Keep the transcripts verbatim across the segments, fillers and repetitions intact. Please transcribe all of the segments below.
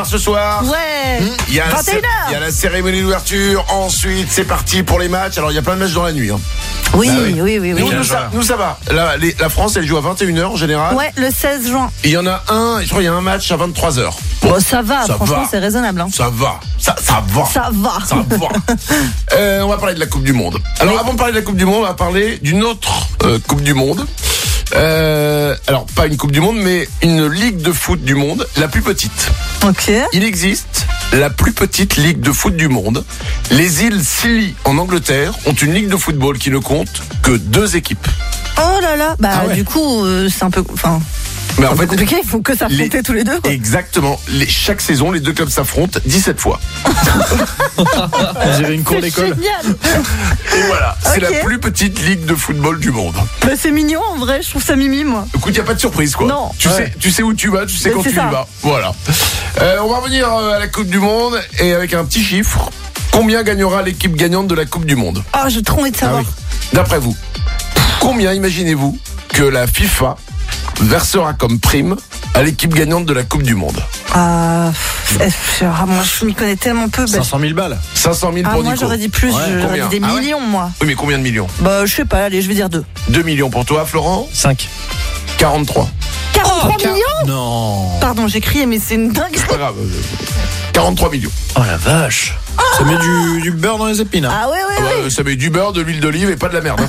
Ce soir, ouais, il y a vingt et une heures. Il y a la cérémonie d'ouverture. Ensuite, c'est parti pour les matchs. Alors, il y a plein de matchs dans la nuit. Hein. Oui, Bah oui, oui, oui, oui. Nous, nous, ça, nous, ça va. La, les, la France, elle joue à vingt et une heures en général. Ouais, le seize juin. Il y en a un, je crois, il y a un match à vingt-trois heures. Bon, bon ça va. Ça franchement, va. C'est raisonnable. Hein. Ça va. Ça, ça va. Ça va. Ça va. euh, on va parler de la Coupe du Monde. Alors, oui. Avant de parler de la Coupe du Monde, on va parler d'une autre euh, Coupe du Monde. Euh, alors, pas une Coupe du Monde, mais une Ligue de foot du monde, la plus petite. Ok. Il existe la plus petite ligue de foot du monde. Les îles Scilly en Angleterre ont une ligue de football qui ne compte que deux équipes. Oh là là. Bah, ah ouais. Du coup, euh, c'est un peu... Enfin... Mais en fait, compliqué, il faut que s'affronter les, tous les deux. Quoi. Exactement. Les, chaque saison, les deux clubs s'affrontent dix-sept fois. On dirait une cour d'école. Génial. Et voilà, okay. C'est la plus petite ligue de football du monde. Bah, c'est mignon en vrai, je trouve ça mimi moi. Écoute, il n'y a pas de surprise quoi. Non. Tu, ouais. sais, tu sais où tu vas, tu sais Mais quand tu ça. y vas. Voilà. Euh, on va revenir à la Coupe du Monde et avec un petit chiffre. Combien gagnera l'équipe gagnante de la Coupe du Monde ? Ah, oh, j'ai trop envie de savoir. Ah, oui. D'après vous, combien imaginez-vous que la FIFA versera comme prime à l'équipe gagnante de la Coupe du Monde? Euh, moi, je m'y connais tellement peu. cinq cent mille balles. cinq cent mille ah, pour moi, Nico. J'aurais dit plus. Ouais. J'aurais dit des ah, millions, ouais. moi. Oui, mais combien de millions? Bah, je sais pas. Allez, je vais dire deux. deux millions pour toi, Florent? cinq. quarante-trois. quarante-trois oh, millions? Non. Pardon, j'ai crié, mais c'est une dinguerie. C'est pas grave. quarante-trois millions. Oh la vache. Oh. Ça met du, du beurre dans les épines. Hein. Ah ouais, ouais, ah bah, ouais. Ça met du beurre, de l'huile d'olive et pas de la merde.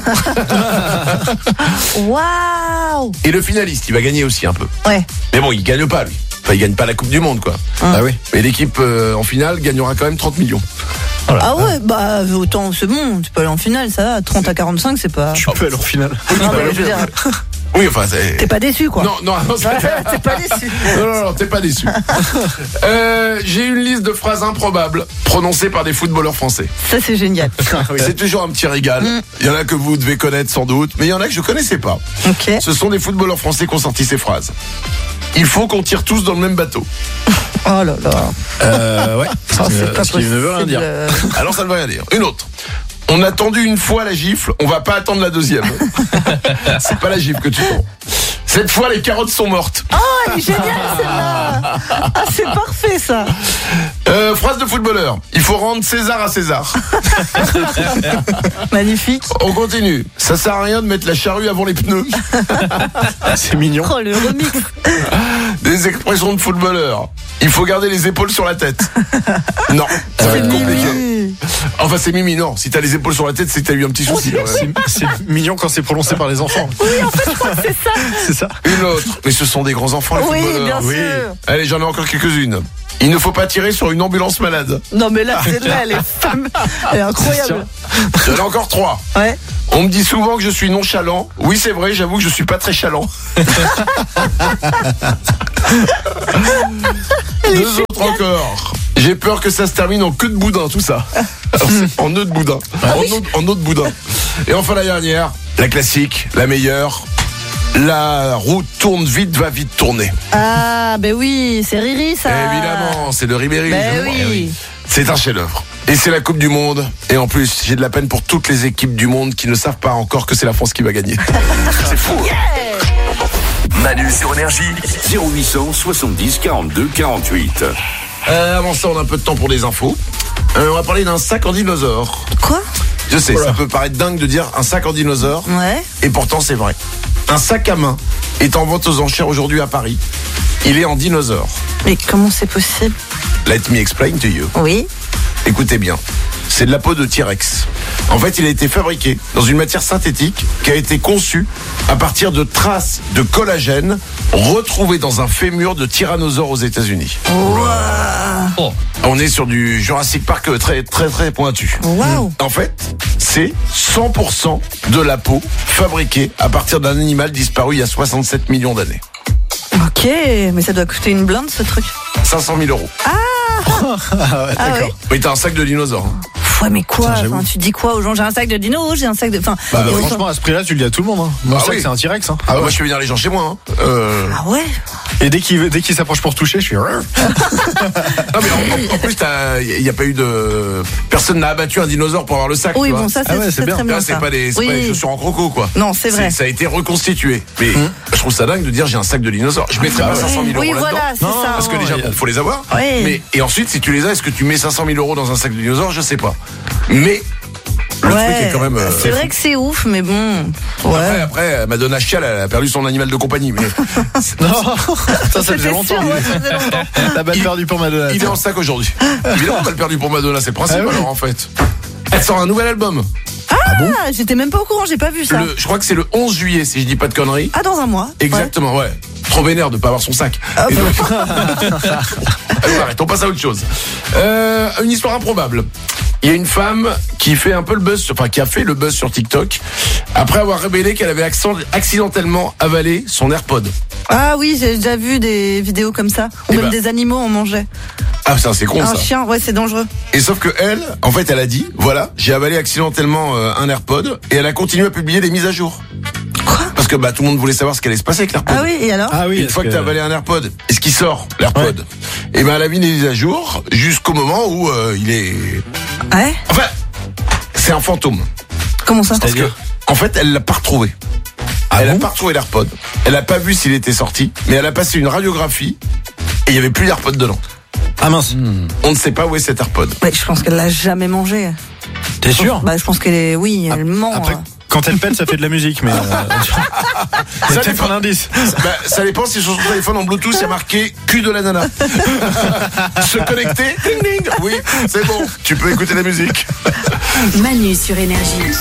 Waouh. Et le finaliste, il va gagner aussi un peu. Ouais. Mais bon, il gagne pas lui. Enfin, il gagne pas la Coupe du Monde, quoi. Hum. Ah oui. Mais l'équipe euh, en finale gagnera quand même trente millions. Oh ah ouais, bah autant c'est bon, tu peux aller en finale, ça va. trente à quarante-cinq, c'est pas. Tu peux aller en finale. Non, mais je veux dire... Oui, enfin, c'est... T'es pas déçu, quoi. Non, non, non, t'es pas déçu. Non, non, non, t'es pas déçu. euh, j'ai une liste de phrases improbables prononcées par des footballeurs français. Ça, c'est génial. C'est toujours un petit régal. Mm. Il y en a que vous devez connaître sans doute, mais il y en a que je connaissais pas. Okay. Ce sont des footballeurs français qui ont sorti ces phrases. Il faut qu'on tire tous dans le même bateau. Oh là là. Euh, ouais. Oh, c'est euh, pas ce qui ne veut rien dire. Alors, ça ne veut rien dire. Une autre. On a tendu une fois la gifle, on va pas attendre la deuxième. C'est pas la gifle que tu tends. Cette fois, les carottes sont mortes. Oh, elle est géniale celle-là. Ah, c'est parfait ça. Euh, phrase de footballeur. Il faut rendre César à César. Magnifique. On continue. Ça sert à rien de mettre la charrue avant les pneus. C'est mignon. Oh, le remix. Des expressions de footballeur. Il faut garder les épaules sur la tête. Non, ça va être compliqué. Enfin, c'est mimi, non. Si t'as les épaules sur la tête, c'est que t'as eu un petit souci. C'est, c'est mignon quand c'est prononcé par les enfants. Oui, en fait, je crois que c'est ça. C'est ça. Une autre. Mais ce sont des grands enfants, les oui, footballeurs. Bien oui, bien sûr. Allez, j'en ai encore quelques-unes. Il ne faut pas tirer sur une ambulance malade. Non, mais là, celle-là, elle est femme. Elle est incroyable. J'en ai encore trois. Ouais. On me dit souvent que je suis nonchalant. Oui, c'est vrai, j'avoue que je suis pas très chalant. Deux autres encore. J'ai peur que ça se termine en queue de boudin, tout ça. Alors, en nœud de boudin. Ah, en, oui. nœud, en nœud de boudin. Et enfin, la dernière, la classique, la meilleure. La roue tourne vite, va vite tourner. Ah, ben oui, c'est Riri, ça. Évidemment, c'est le Ribéry. Ben oui. oui. C'est un chef-d'œuvre. Et c'est la Coupe du Monde. Et en plus, j'ai de la peine pour toutes les équipes du monde qui ne savent pas encore que c'est la France qui va gagner. C'est fou. Yeah. Manu sur Énergie, zéro huit cent soixante-dix quarante-deux quarante-huit. Euh, avant ça, on a un peu de temps pour des infos. Euh, on va parler d'un sac en dinosaure. Quoi ? Je sais, voilà. Ça peut paraître dingue de dire un sac en dinosaure. Ouais. Et pourtant, c'est vrai. Un sac à main est en vente aux enchères aujourd'hui à Paris. Il est en dinosaure. Mais comment c'est possible ? Let me explain to you. Oui. Écoutez bien. C'est de la peau de T-Rex. En fait, il a été fabriqué dans une matière synthétique qui a été conçue à partir de traces de collagène retrouvées dans un fémur de tyrannosaure aux États-Unis. Wow. Oh. On est sur du Jurassic Park très très très pointu. Wow. En fait, c'est cent pour cent de la peau fabriquée à partir d'un animal disparu il y a soixante-sept millions d'années. Ok, mais ça doit coûter une blinde ce truc. cinq cent mille euros. Ah, ah ouais, ah d'accord. ouais. Mais t'as un sac de dinosaure. Hein. Ouais, mais quoi Putain, enfin, tu dis quoi aux gens ? J'ai un sac de dino, j'ai un sac de. Enfin, bah, et franchement, à ce prix-là, tu le dis à tout le monde. Hein. Mon ah sac, oui. c'est un T-Rex. Hein. Ah bah, moi, je fais venir les gens chez moi. Hein. Euh... Ah ouais. Et dès qu'il, dès qu'il s'approche pour toucher, je suis. Non mais en, en plus, il n'y a pas eu de... Personne n'a abattu un dinosaure pour avoir le sac. Oui, tu bon, vois. ça, c'est, Ah ouais, c'est c'est bien. très bien. Là, c'est ça. pas des, c'est oui. pas des chaussures en croco, quoi. Non, c'est vrai. C'est, ça a été reconstitué. Mais mmh. je trouve ça dingue de dire j'ai un sac de dinosaures. Je mettrais pas cinq cent mille euros Oui, là-dedans. voilà, c'est Non, ça. Parce que déjà, bon, faut les avoir. Oui. Mais, et ensuite, si tu les as, est-ce que tu mets cinq cent mille euros dans un sac de dinosaures? Je sais pas. Mais le ouais. truc est quand même. Euh, c'est vrai que c'est ouf, mais bon. Ouais. Après, après, Madonna chiale, elle a perdu son animal de compagnie. Mais Non, ça, ça faisait C'était longtemps. sûr, ouais, ça faisait longtemps. La balle Il- perdue pour Madonna. il est en sac aujourd'hui. Évidemment, elle a perdu pour Madonna, c'est le principe Ah oui. alors en fait. Elle sort un nouvel album. Ah, j'étais même pas au courant, j'ai pas vu ça. Le, je crois que c'est le onze juillet, si je dis pas de conneries. Ah, dans un mois. Exactement, ouais. Trop vénère de pas avoir son sac. Ah, Et donc- Allez, on arrête, on passe à autre chose. Euh, une histoire improbable. Il y a une femme qui fait un peu le buzz, enfin qui a fait le buzz sur TikTok après avoir révélé qu'elle avait accent- accidentellement avalé son AirPod. Ah oui, j'ai déjà vu des vidéos comme ça. Ou Eh même ben. des animaux en mangeaient. Ah putain, c'est con Un ça. chien, ouais, c'est dangereux. Et sauf que elle, en fait, elle a dit, voilà, j'ai avalé accidentellement euh, un AirPod et elle a continué à publier des mises à jour. Quoi? Parce que bah tout le monde voulait savoir ce qui allait se passer avec l'AirPod. Ah oui, et alors? Ah oui, Une est-ce fois que, que tu as avalé un AirPod, est-ce qu'il sort l'AirPod? Et ben elle a mis des mises à jour jusqu'au moment où euh, il est. Ouais? Enfin, c'est un fantôme. Comment ça? Parce que, en fait, elle l'a pas retrouvé. elle a pas retrouvé l'AirPod. Elle a pas vu s'il était sorti, mais elle a passé une radiographie et il y avait plus d'AirPod dedans. Ah mince. On ne sait pas où est cet AirPod. Ouais, je pense qu'elle l'a jamais mangé. T'es sûr? Bah, je pense qu'elle est, oui, elle ment. Après, hein. quand elle pète, ça fait de la musique, mais. Euh, c'est peut-être dépend. un indice. Bah, ça dépend si sur son téléphone en Bluetooth il y a marqué cul de la nana. Se connecter, ding ding. Oui, c'est bon. Tu peux écouter la musique. Manu sur Énergie.